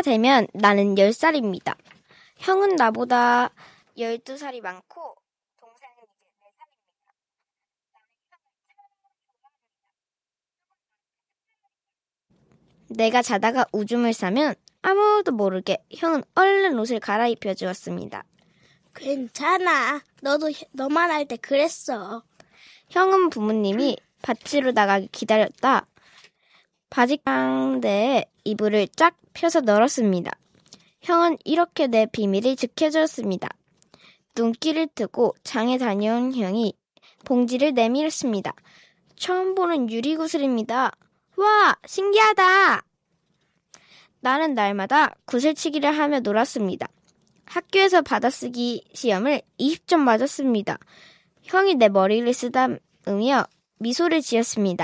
해가 되면 나는 10살입니다. 형은 나보다 12살이 많고 동생은 이제 4살입니다. 내가 자다가 오줌을 싸면 아무도 모르게 형은 얼른 옷을 갈아입혀 주었습니다. 괜찮아. 너도 너만 할 때 그랬어. 형은 부모님이 밭으로 나가기 기다렸다 바지가랑대에 이불을 쫙 펴서 널었습니다. 형은 이렇게 내 비밀을 지켜주었습니다. 눈길을 뜨고 장에 다녀온 형이 봉지를 내밀었습니다. 처음 보는 유리구슬입니다. 와, 신기하다. 나는 날마다 구슬치기를 하며 놀았습니다. 학교에서 받아쓰기 시험을 20점 맞았습니다. 형이 내 머리를 쓰다으며 미소를 지었습니다.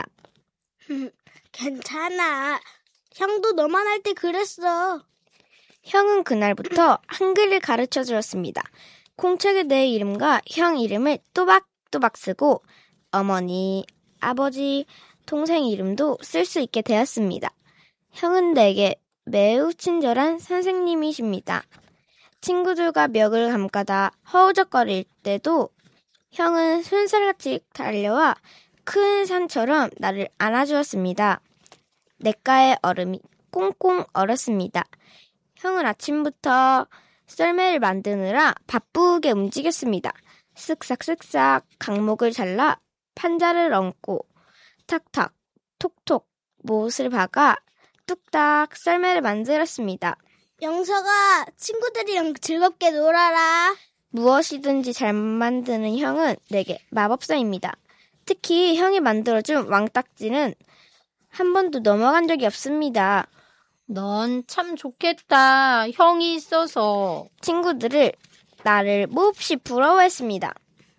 괜찮아. 형도 너만 할 때 그랬어. 형은 그날부터 한글을 가르쳐 주었습니다. 공책에 내 이름과 형 이름을 또박또박 쓰고 어머니, 아버지, 동생 이름도 쓸 수 있게 되었습니다. 형은 내게 매우 친절한 선생님이십니다. 친구들과 멱을 감가다 허우적거릴 때도 형은 손살같이 달려와 큰 산처럼 나를 안아주었습니다. 냇가의 얼음이 꽁꽁 얼었습니다. 형은 아침부터 썰매를 만드느라 바쁘게 움직였습니다. 쓱싹쓱싹 강목을 잘라 판자를 얹고 탁탁 톡톡 못을 박아 뚝딱 썰매를 만들었습니다. 영석아, 친구들이랑 즐겁게 놀아라. 무엇이든지 잘 만드는 형은 내게 마법사입니다. 특히 형이 만들어준 왕딱지는 한 번도 넘어간 적이 없습니다. 넌 참 좋겠다. 형이 있어서. 친구들을 나를 몹시 부러워했습니다.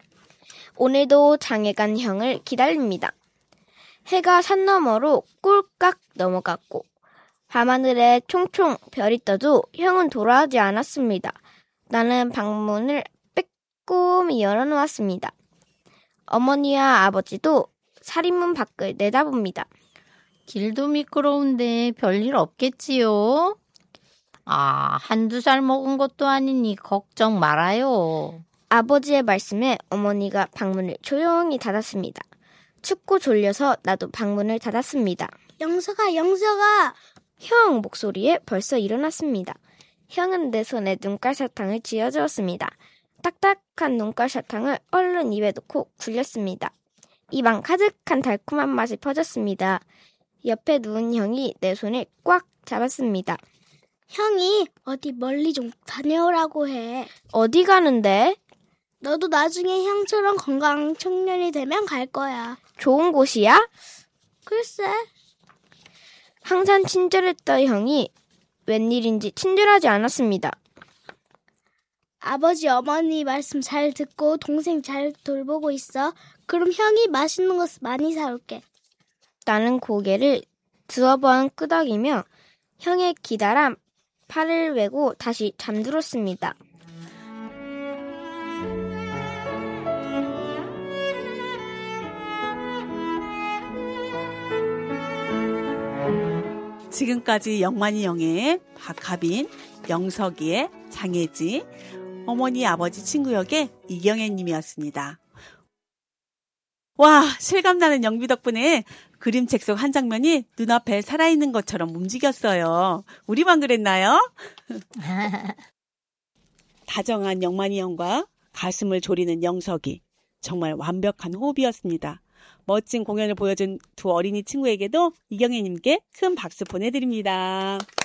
오늘도 장에 간 형을 기다립니다. 해가 산 너머로 꼴깍 넘어갔고 밤하늘에 총총 별이 떠도 형은 돌아오지 않았습니다. 나는 방문을 빼꼼히 열어놓았습니다. 어머니와 아버지도 살인문 밖을 내다봅니다. 길도 미끄러운데 별일 없겠지요? 한두 살 먹은 것도 아니니 걱정 말아요. 아버지의 말씀에 어머니가 방문을 조용히 닫았습니다. 춥고 졸려서 나도 방문을 닫았습니다. 영석아. 형 목소리에 벌써 일어났습니다. 형은 내 손에 눈깔 사탕을 쥐어주었습니다. 딱딱한 눈깔 사탕을 얼른 입에 넣고 굴렸습니다. 입안 가득한 달콤한 맛이 퍼졌습니다. 옆에 누운 형이 내 손을 꽉 잡았습니다. 형이 어디 멀리 좀 다녀오라고 해. 어디 가는데? 너도 나중에 형처럼 건강한 청년이 되면 갈 거야. 좋은 곳이야? 글쎄. 항상 친절했던 형이 웬일인지 친절하지 않았습니다. 아버지, 어머니 말씀 잘 듣고 동생 잘 돌보고 있어. 그럼 형이 맛있는 것 많이 사올게. 나는 고개를 두어 번 끄덕이며 형의 기다란 팔을 외고 다시 잠들었습니다. 지금까지 영만이 영의 박하빈, 영석이의 장혜지, 어머니 아버지 친구 역의 이경애 님이었습니다. 와, 실감나는 연기 덕분에 그림책 속 한 장면이 눈앞에 살아있는 것처럼 움직였어요. 우리만 그랬나요? 다정한 영만이 형과 가슴을 졸이는 영석이, 정말 완벽한 호흡이었습니다. 멋진 공연을 보여준 두 어린이 친구에게도 이경애님께 큰 박수 보내드립니다.